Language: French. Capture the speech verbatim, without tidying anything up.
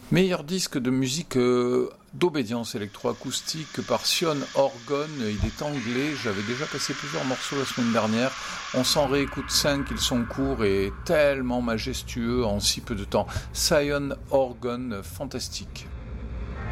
Meilleur disque de musique euh, d'obédience électroacoustique par Sion Orgon. Il est anglais, j'avais déjà passé plusieurs morceaux la semaine dernière. On s'en réécoute cinq, ils sont courts et tellement majestueux en si peu de temps. Sion Orgon, fantastique.